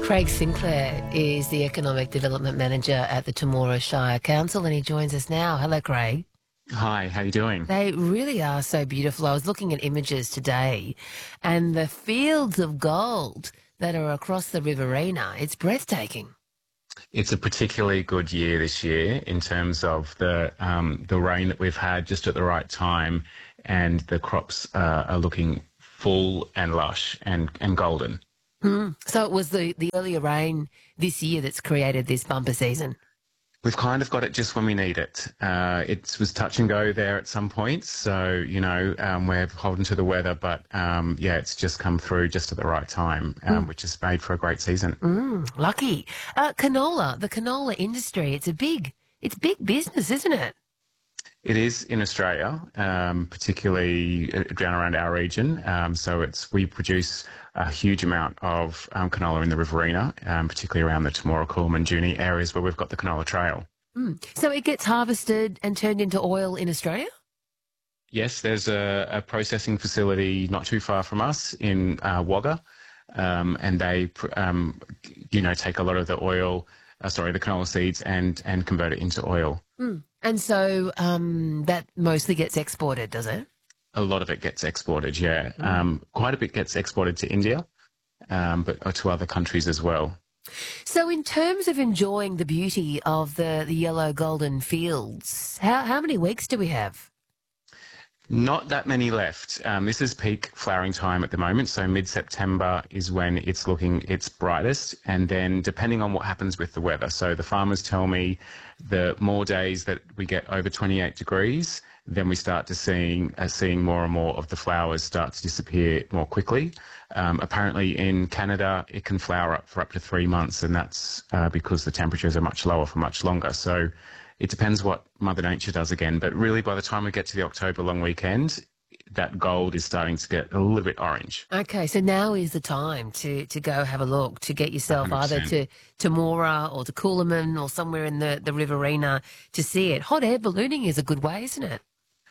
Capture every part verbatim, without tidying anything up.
Craig Sinclair is the Economic Development Manager at the Temora Shire Council, and he joins us now. Hello, Craig. Hi, how you doing? They really are so beautiful. I was looking at images today, and the fields of gold that are across the Riverina, it's breathtaking. It's a particularly good year this year in terms of the um, the rain that we've had just at the right time, and the crops uh, are looking full and lush and, and golden. Mm. So it was the, the earlier rain this year that's created this bumper season. We've kind of got it just when we need it. Uh, it was touch and go there at some points, so, you know, um, we're holding to the weather, but, um, yeah, it's just come through just at the right time, um, mm. which has made for a great season. Mm, lucky. Uh, canola, the canola industry, it's a big, it's big business, isn't it? It is in Australia, um, particularly down around our region. Um, so it's we produce a huge amount of um, canola in the Riverina, um, particularly around the Temora, Coolum, Junee areas where we've got the canola trail. Mm. So it gets harvested and turned into oil in Australia? Yes, there's a, a processing facility not too far from us in uh, Wagga, um, and they, um, you know, take a lot of the oil, uh, sorry, the canola seeds and and convert it into oil. Mm. And so um, that mostly gets exported, does it? A lot of it gets exported, yeah. Mm. Um, quite a bit gets exported to India, um, but to other countries as well. So in terms of enjoying the beauty of the, the yellow golden fields, how, how many weeks do we have? Not that many left. Um, this is peak flowering time at the moment, so mid-September is when it's looking its brightest, and then depending on what happens with the weather. So the farmers tell me the more days that we get over twenty-eight degrees, then we start to seeing uh, seeing more and more of the flowers start to disappear more quickly. Um, apparently in Canada, it can flower up for up to three months, and that's uh, because the temperatures are much lower for much longer. So it depends what Mother Nature does again, but really by the time we get to the October long weekend, that gold is starting to get a little bit orange. Okay, so now is the time to, to go have a look, to get yourself one hundred percent. either to Temora or to Coolum or somewhere in the, the Riverina to see it. Hot air ballooning is a good way, isn't it?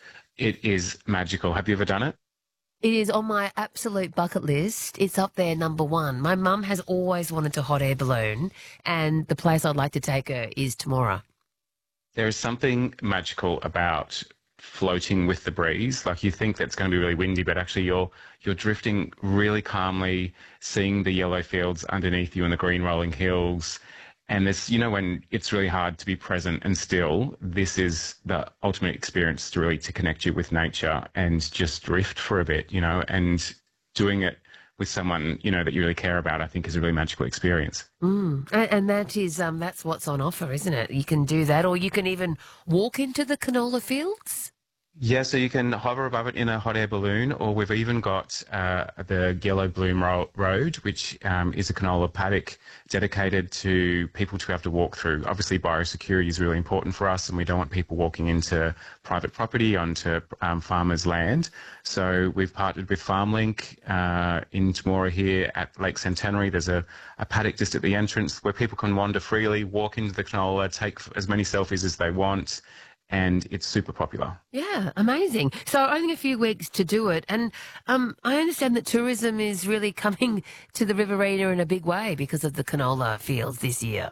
It is magical. Have you ever done it? It is on my absolute bucket list. It's up there, number one. My mum has always wanted to hot air balloon, and the place I'd like to take her is Temora. There is something magical about floating with the breeze. Like, you think that's going to be really windy, but actually you're you're drifting really calmly, seeing the yellow fields underneath you and the green rolling hills. And this, you know, when it's really hard to be present and still, this is the ultimate experience to really to connect you with nature and just drift for a bit, you know, and doing it with someone, you know, that you really care about, I think is a really magical experience. Mm. And, and that is, um, that's what's on offer, isn't it? You can do that, or you can even walk into the canola fields. Yeah, so you can hover above it in a hot air balloon, or we've even got uh, the Yellow Bloom Ro- Road, which um, is a canola paddock dedicated to people to have to walk through. Obviously, biosecurity is really important for us, and we don't want people walking into private property, onto um, farmers' land. So we've partnered with FarmLink uh, in Temora here at Lake Centenary. There's a, a paddock just at the entrance where people can wander freely, walk into the canola, take as many selfies as they want, and it's super popular. Yeah, amazing. So only a few weeks to do it. And um, I understand that tourism is really coming to the Riverina in a big way because of the canola fields this year.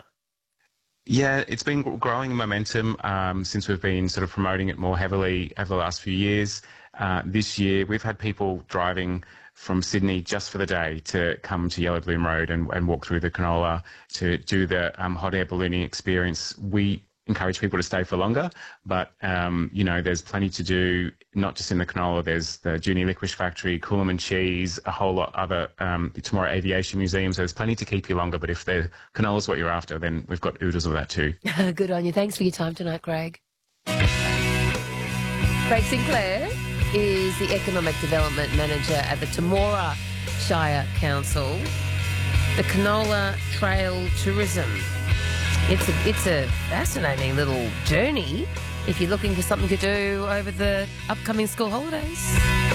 Yeah, it's been growing in momentum um, since we've been sort of promoting it more heavily over the last few years. Uh, this year, we've had people driving from Sydney just for the day to come to Yellow Bloom Road and, and walk through the canola to do the um, hot air ballooning experience. We encourage people to stay for longer, but um, you know, there's plenty to do, not just in the canola. There's the Junee Licorice Factory, Coolum and Cheese, a whole lot other, um, Temora Aviation Museum, so there's plenty to keep you longer, but if the canola's what you're after, then we've got oodles of that too. Good on you. Thanks for your time tonight, Craig. Craig Sinclair is the Economic Development Manager at the Temora Shire Council. The Canola Trail Tourism. It's a, it's a fascinating little journey if you're looking for something to do over the upcoming school holidays.